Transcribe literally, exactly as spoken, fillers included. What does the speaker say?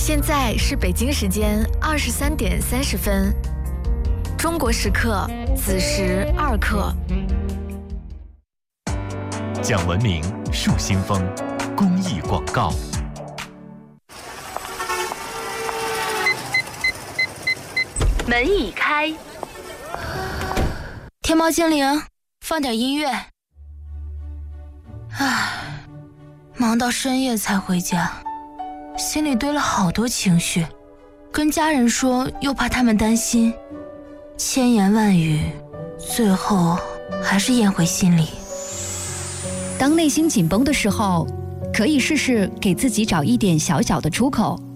现在是北京时间二十三点三十分，中国时刻子时二刻。 讲文明树新风，公益广告。 门已开。 天猫精灵，放点音乐。唉，忙到深夜才回家，心里堆了好多情绪，跟家人说又怕他们担心，千言万语，最后还是咽回心里。 当内心紧绷的时候，可以试试给自己找一点小小的出口。